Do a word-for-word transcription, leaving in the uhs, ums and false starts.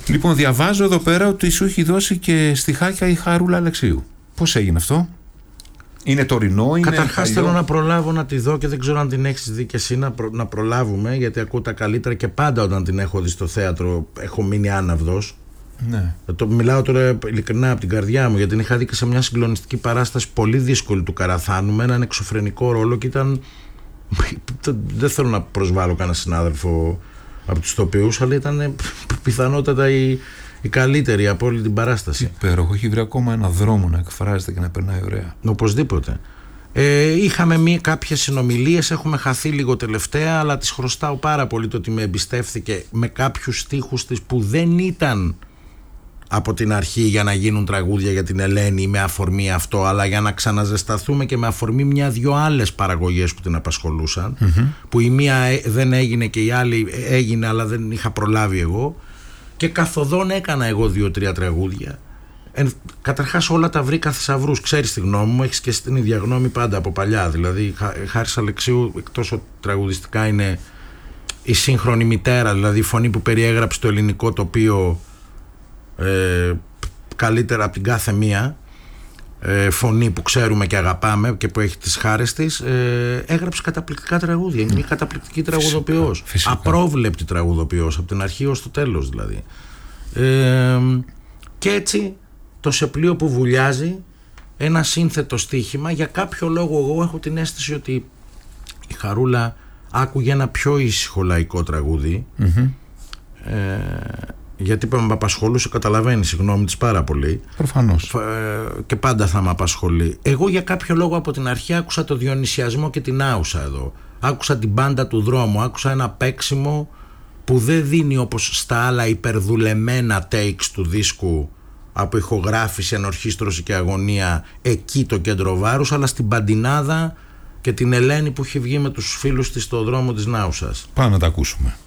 Λοιπόν, διαβάζω εδώ πέρα ότι σου έχει δώσει και στιχάκια η Χαρούλα Αλεξίου. Πώς έγινε αυτό? Είναι τωρινό, είναι Καταρχάς παλιό? θέλω να προλάβω να τη δω και δεν ξέρω αν την έχεις δει και εσύ, να, προ, να προλάβουμε, γιατί ακούω τα καλύτερα και πάντα όταν την έχω δει στο θέατρο έχω μείνει άναυδος. Ναι. Το μιλάω τώρα ειλικρινά από την καρδιά μου, γιατί την είχα δει και σε μια συγκλονιστική παράσταση πολύ δύσκολη του Καραθάνου με έναν εξωφρενικό ρόλο και ήταν. Δεν θέλω να προσβάλλω κανένα συνάδελφο από τους ηθοποιούς, αλλά ήταν πιθανότατα η, η καλύτερη από όλη την παράσταση. Υπέροχο, έχει βρει ακόμα ένα δρόμο να εκφράζεται και να περνάει ωραία. Οπωσδήποτε. Ε, είχαμε μία, κάποιες συνομιλίες, έχουμε χαθεί λίγο τελευταία, αλλά της χρωστάω πάρα πολύ το ότι με εμπιστεύθηκε με κάποιους στίχους της που δεν ήταν από την αρχή για να γίνουν τραγούδια για την Ελένη με αφορμή αυτό, αλλά για να ξαναζεσταθούμε και με αφορμή μια-δυο άλλες παραγωγές που την απασχολούσαν, mm-hmm. που η μία δεν έγινε και η άλλη έγινε, αλλά δεν είχα προλάβει εγώ, και καθοδόν έκανα εγώ δύο-τρία τραγούδια. Ε, καταρχάς όλα τα βρήκα θησαυρούς. Ξέρεις τη γνώμη μου, έχεις και την ίδια γνώμη πάντα από παλιά. Δηλαδή Χάρης Αλεξίου, εκτός ότι τραγουδιστικά είναι η σύγχρονη μητέρα, δηλαδή η φωνή που περιέγραψε το ελληνικό τοπίο Ε, καλύτερα από την κάθε μία ε, φωνή που ξέρουμε και αγαπάμε και που έχει τις χάρες της, ε, έγραψε καταπληκτικά τραγούδια. Είναι μια καταπληκτική τραγουδοποιός, φυσικά. Απρόβλεπτη τραγουδοποιός από την αρχή ως το τέλος δηλαδή. ε, και έτσι το σε πλοίο που βουλιάζει, ένα σύνθετο στίχημα. Για κάποιο λόγο εγώ έχω την αίσθηση ότι η Χαρούλα άκουγε ένα πιο ήσυχο λαϊκό τραγούδι, mm-hmm. ε, γιατί με απασχολούσε, καταλαβαίνεις, η γνώμη της πάρα πολύ. Προφανώς. Και πάντα θα με απασχολεί. Εγώ για κάποιο λόγο από την αρχή άκουσα το διονυσιασμό και την άουσα εδώ. Άκουσα την μπάντα του δρόμου, άκουσα ένα παίξιμο που δεν δίνει όπως στα άλλα υπερδουλεμένα takes του δίσκου από ηχογράφηση, ενορχήστρωση και αγωνία, εκεί το κέντρο βάρους, αλλά στην παντινάδα και την Ελένη που έχει βγει με τους φίλους της στο δρόμο της Νάουσας. Πάμε να τα ακούσουμε.